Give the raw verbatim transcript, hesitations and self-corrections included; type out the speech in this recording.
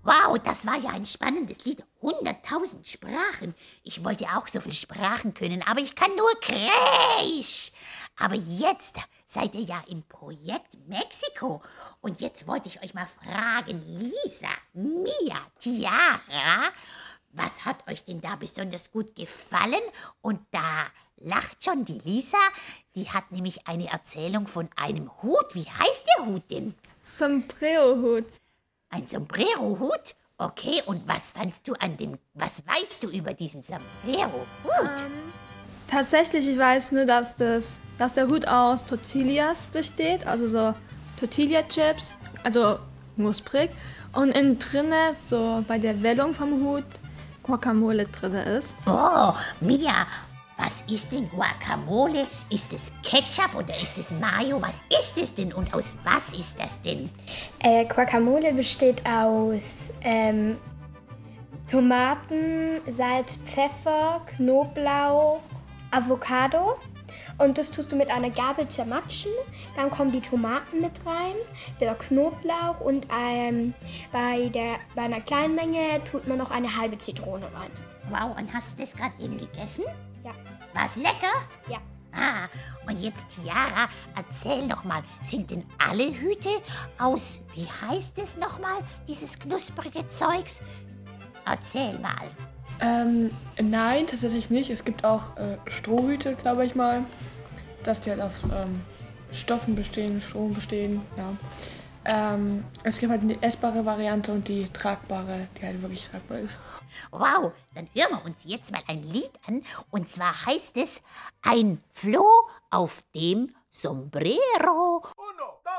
Wow, das war ja ein spannendes Lied. Hunderttausend Sprachen. Ich wollte auch so viele Sprachen können, aber ich kann nur Kreisch. Aber jetzt seid ihr ja im Projekt Mexiko. Und jetzt wollte ich euch mal fragen, Lisa, Mia, Tiara, was hat euch denn da besonders gut gefallen? Und da lacht schon die Lisa, die hat nämlich eine Erzählung von einem Hut. Wie heißt der Hut denn? Sombrero-Hut. Ein Sombrero-Hut? Okay, und was fandst du an dem, was weißt du über diesen Sombrero-Hut? Ähm, tatsächlich, ich weiß nur, dass, das, dass der Hut aus Tortillas besteht, also so Tortilla-Chips, also knusprig. Und innen drinne, so bei der Wellung vom Hut, Guacamole drinne ist. Oh, Mia, was ist denn Guacamole? Ist es Ketchup oder ist es Mayo? Was ist es denn und aus was ist das denn? Äh, Guacamole besteht aus ähm, Tomaten, Salz, Pfeffer, Knoblauch, Avocado. Und das tust du mit einer Gabel zermatschen. Dann kommen die Tomaten mit rein, der Knoblauch und ähm, bei, der, bei einer kleinen Menge tut man noch eine halbe Zitrone rein. Wow, und hast du das gerade eben gegessen? Ja. War's lecker? Ja. Ah, und jetzt Tiara, erzähl doch mal, sind denn alle Hüte aus, wie heißt es nochmal, dieses knusprige Zeugs? Erzähl mal. Ähm, nein, tatsächlich nicht. Es gibt auch äh, Strohhüte, glaube ich mal, dass die halt aus ähm, Stoffen bestehen, Stroh bestehen, ja. Ähm, es gibt halt die essbare Variante und die tragbare, die halt wirklich tragbar ist. Wow, dann hören wir uns jetzt mal ein Lied an. Und zwar heißt es Ein Floh auf dem Sombrero. Uno,